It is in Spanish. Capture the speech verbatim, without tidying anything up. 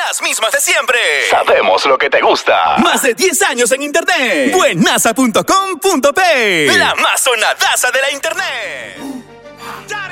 Las mismas de siempre. Sabemos lo que te gusta. Más de diez años en internet. Buenaza punto com punto pe. La más sonadaza de la internet.